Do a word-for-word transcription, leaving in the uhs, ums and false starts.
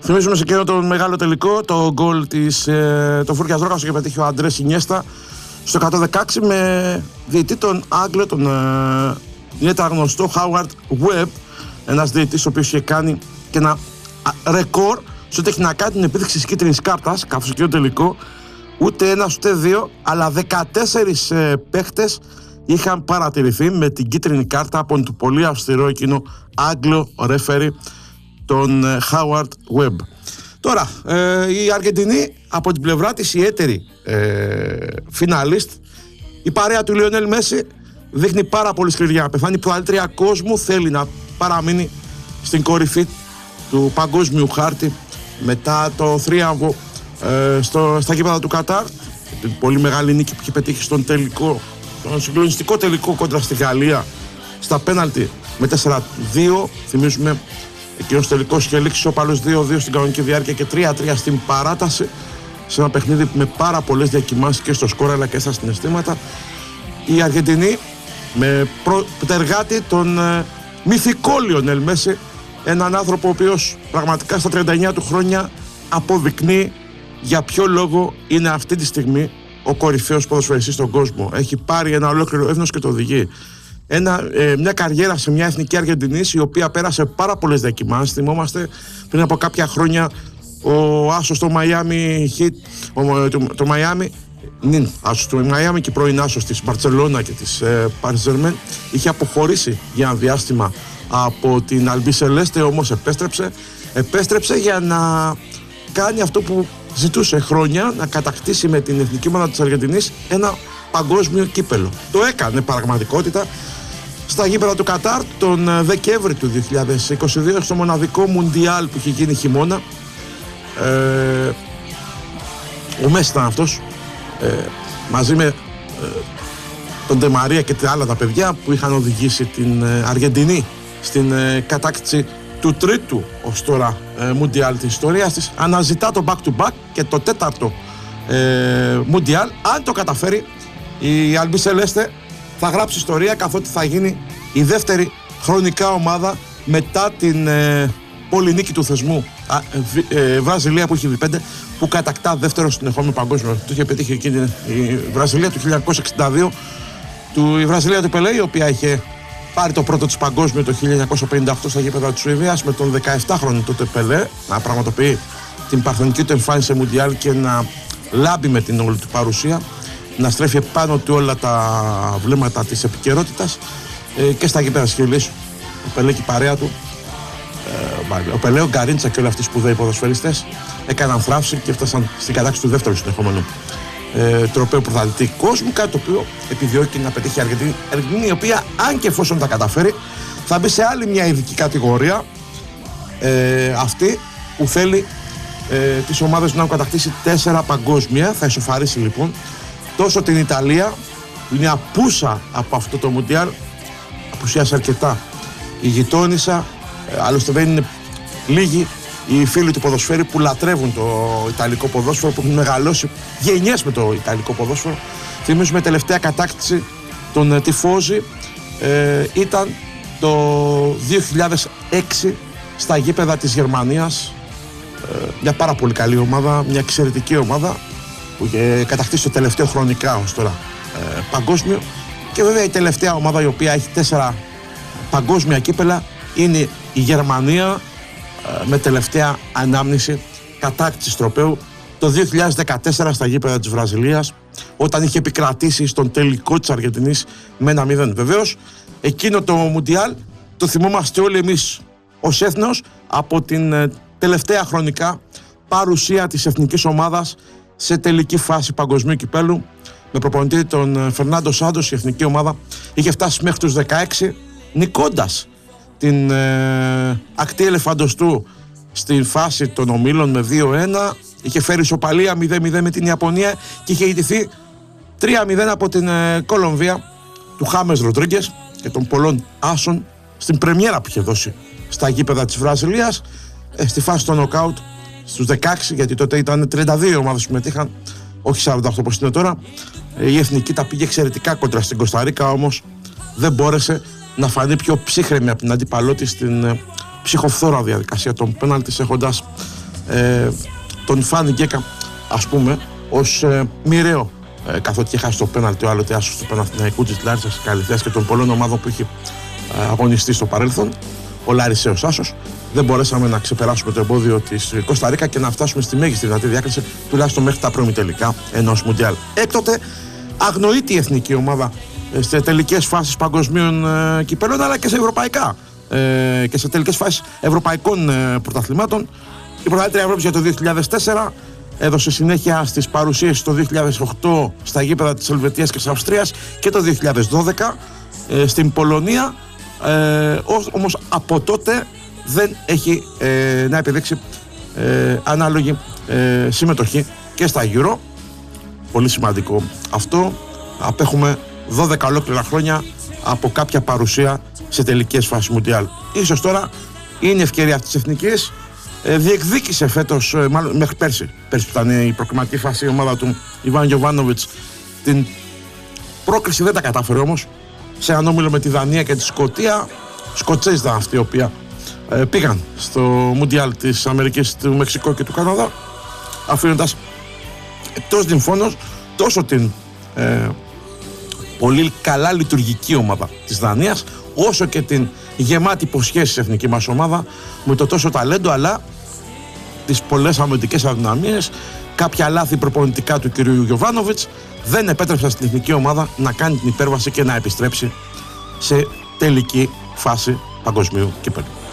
Θυμίζουμε σε εκείνο το μεγάλο τελικό το γκολ της ε, το Φούρκιας Ρόκας και πετύχει ο Αντρές Ινιέστα στο εκατόν δεκαέξι με διαιτητή τον Άγγλο, τον ε, ιδιαίτερα γνωστό Howard Webb, ένας διαιτητής ο οποίος είχε κάνει και ένα ρεκόρ σε ό,τι έχει να κάνει την επίδειξη της κίτρινης κάρτας, καθώς και το τελικό. Ούτε ένας ούτε δύο, αλλά δεκατέσσερις ε, παίχτες είχαν παρατηρηθεί με την κίτρινη κάρτα από τον πολύ αυστηρό εκείνο Άγγλο ρεφέρι, τον ε, Howard Webb. Τώρα, ε, η Αργεντινή από την πλευρά της, η έτερη ε, φιναλίστ, η παρέα του Λιονέλ Μέση δείχνει πάρα πολύ σκληρή για να πεθάνει. Η προαλήτρια κόσμου θέλει να παραμείνει στην κορυφή του παγκόσμιου χάρτη μετά το θρίαμβο ε, στο, στα γήπεδα του Κατάρ, την πολύ μεγάλη νίκη που είχε πετύχει στον τελικό, τον συγκλονιστικό τελικό κόντρα στη Γαλλία στα πέναλτι με τέσσερα δύο. Θυμίζουμε, εκείνος τελικός είχε λήξει όπαλος δύο δύο στην κανονική διάρκεια και τρία τρία στην παράταση, σε ένα παιχνίδι με πάρα πολλές διακυμάνσεις και στο σκορ αλλά και στα συναισθήματα. Η Αργεντινή με πρωτεργάτη τον ε, μυθικό Λιονέλ Μέση, έναν άνθρωπο ο οποίος πραγματικά στα τριάντα εννιά του χρόνια αποδεικνύει για ποιο λόγο είναι αυτή τη στιγμή ο κορυφαίος ποδοσφαιριστής στον κόσμο. Έχει πάρει ένα ολόκληρο έθνος και το οδηγεί. Ένα, ε, μια καριέρα σε μια εθνική Αργεντινής η οποία πέρασε πάρα πολλές διακυμάνσεις. Θυμόμαστε πριν από κάποια χρόνια ο άσος του Miami Heat, το, το Miami, νυν, άσος του Miami και πρώην άσος της Μπαρτσελώνα και της ε, Paris Saint-Germain, είχε αποχωρήσει για ένα διάστημα από την Αλμπί Σελέστε, όμως επέστρεψε επέστρεψε για να κάνει αυτό που ζητούσε χρόνια, να κατακτήσει με την εθνική ομάδα της Αργεντινής ένα παγκόσμιο κύπελο. Το έκανε πραγματικότητα στα γήπεδα του Κατάρ τον Δεκέμβρη του δύο χιλιάδες είκοσι δύο, στο μοναδικό Μουντιάλ που είχε γίνει χειμώνα. ε, ο Μέση ήταν αυτός, ε, μαζί με ε, τον Ντε Μαρία και τα άλλα τα παιδιά που είχαν οδηγήσει την ε, Αργεντινή στην ε, κατάκτηση του τρίτου ως τώρα ε, Μουντιάλ της ιστορίας της. Αναζητά το back to back και το τέταρτο ε, Μουντιάλ. Αν το καταφέρει, η Αλμπί Σελέστε θα γράψει ιστορία, καθότι θα γίνει η δεύτερη χρονικά ομάδα μετά την ε, πολυνίκη του θεσμού α, ε, ε, Βραζιλία που έχει βγει πέντε, που κατακτά δεύτερο συνεχόμενο παγκόσμιο. Το είχε πετύχει εκείνη η Βραζιλία του χίλια εννιακόσια εξήντα δύο, του, η Βραζιλία του Πελέ, η οποία είχε πάρει το πρώτο της παγκόσμιο το χίλια εννιακόσια πενήντα οκτώ στα γήπεδα της Σουηδίας, με τον δεκαεφτάχρονο τότε Πελέ να πραγματοποιεί την παρθενική του εμφάνιση σε Μουντιάλ και να λάμπει με την όλη του παρουσία, να στρέφει επάνω του όλα τα βλέμματα της επικαιρότητας ε, και στα γήπεδα της Χιλής. Ο Πελέ και η παρέα του, ε, ο Πελέ, ο Γκαρίντσα και όλοι αυτοί οι σπουδαίοι ποδοσφαιριστές έκαναν θράψη και έφτασαν στην κατάκτηση του δεύτερου συνεχόμενου ε, τροπαίου πρωταθλητή κόσμου, κάτι το οποίο επιδιώκει να πετύχει η Αργεντινή, Αργεντινή, η οποία αν και εφόσον τα καταφέρει θα μπει σε άλλη μια ειδική κατηγορία, ε, αυτή που θέλει ε, τις ομάδες να έχουν κατακτήσει τέσσερα παγκόσμια. Θα ισοφαρίσει λοιπόν τόσο την Ιταλία, που είναι απούσα από αυτό το Μουντιάλ, απουσίασε αρκετά η γειτόνισσα, ε, άλλωστε δεν είναι λίγοι οι φίλοι του ποδοσφαίρου που λατρεύουν το Ιταλικό ποδόσφαιρο, που έχουν μεγαλώσει γενιές με το Ιταλικό ποδόσφαιρο. Θυμίζουμε τελευταία κατάκτηση των Τιφόζι ε, ήταν το δύο χιλιάδες έξι στα γήπεδα της Γερμανίας, ε, μια πάρα πολύ καλή ομάδα, μια εξαιρετική ομάδα που είχε κατακτήσει το τελευταίο χρονικά ως τώρα ε, παγκόσμιο. Και βέβαια η τελευταία ομάδα η οποία έχει τέσσερα παγκόσμια κύπελα είναι η Γερμανία, ε, με τελευταία ανάμνηση κατάκτηση τροπαίου το δύο χιλιάδες δεκατέσσερα στα γήπεδα της Βραζιλίας, όταν είχε επικρατήσει στον τελικό της Αργεντινής με ένα μηδέν. Βεβαίως εκείνο το Μουντιάλ το θυμόμαστε όλοι εμείς ως έθνος από την ε, τελευταία χρονικά παρουσία της εθνικής ομάδας σε τελική φάση παγκοσμίου κυπέλου. Με προπονητή τον Φερνάντο Σάντος, η εθνική ομάδα είχε φτάσει μέχρι τους δεκαέξι, νικώντας την ε, ακτή ελεφαντοστού στην φάση των ομίλων με δύο ένα. Είχε φέρει ισοπαλία μηδέν μηδέν με την Ιαπωνία και είχε ιτηθεί τρία μηδέn από την ε, Κολομβία του Χάμες Ροντρίγκες και των πολλών άσων στην πρεμιέρα που είχε δώσει στα γήπεδα της Βραζιλίας, ε, στη φάση των νοκάουτ στους δεκαέξι, γιατί τότε ήταν τριάντα δύο ομάδες που μετήχαν, όχι σαράντα οκτώ όπως είναι τώρα. Η εθνική τα πήγε εξαιρετικά κόντρα στην Κοσταρίκα, όμως δεν μπόρεσε να φανεί πιο ψύχρεμη από την αντίπαλό της στην ψυχοφθόρα διαδικασία των πέναλτις, έχοντας ε, τον φάνηκε, ας πούμε, ως ε, μοιραίο, ε, καθότι είχε χάσει το πέναλτι ο άλλοτε άσος του Παναθηναϊκού της Λάρισσας Καλυθέας και των πολλών ομάδων που είχε ε, αγωνιστεί στο παρέλθον, ο Λαρισαίος άσος. Δεν μπορέσαμε να ξεπεράσουμε το εμπόδιο της Κώστα Ρίκα και να φτάσουμε στη μέγιστη δυνατή διάκριση, τουλάχιστον μέχρι τα προημιτελικά ενός Μουντιάλ. Έκτοτε αγνοείται η εθνική ομάδα σε τελικές φάσεις παγκοσμίων ε, κυπέλων, αλλά και σε ευρωπαϊκά ε, και σε τελικές φάσεις ευρωπαϊκών ε, πρωταθλημάτων. Η πρωταθλήτρια Ευρώπης για το δύο χιλιάδες τέσσερα έδωσε συνέχεια στις παρουσίες το δύο χιλιάδες οκτώ στα γήπεδα της Ελβετίας και της Αυστρίας και το δύο χιλιάδες δώδεκα ε, στην Πολωνία, ε, όμως από τότε δεν έχει ε, να επιδείξει ε, ανάλογη ε, συμμετοχή και στα Euro. Πολύ σημαντικό αυτό. Απέχουμε δώδεκα ολόκληρα χρόνια από κάποια παρουσία σε τελικές φάσεις Μουντιάλ. Ίσως τώρα είναι ευκαιρία αυτής της εθνικής. Ε, διεκδίκησε φέτος, ε, μάλλον μέχρι πέρσι, πέρσι που ήταν η προκριματική φάση η ομάδα του Ιβάν Γιοβάνοβιτς, την πρόκριση δεν τα κατάφερε όμως. Σε έναν όμιλο με τη Δανία και τη Σκωτία, Σκοτσέζοι ήταν αυτοί οι οποίοι ε, πήγαν στο Μουντιάλ της Αμερικής, του Μεξικού και του Καναδά, αφήνοντας εκτός νυμφώνος τόσο την ε, πολύ καλά λειτουργική ομάδα της Δανίας, όσο και την γεμάτη υποσχέσεις εθνική μας ομάδα με το τόσο ταλέντο, αλλά τις πολλές αμυντικές αδυναμίες, κάποια λάθη προπονητικά του κυρίου Γιοβάνοβιτς δεν επέτρεψαν στην εθνική ομάδα να κάνει την υπέρβαση και να επιστρέψει σε τελική φάση παγκοσμίου κυπέλλου.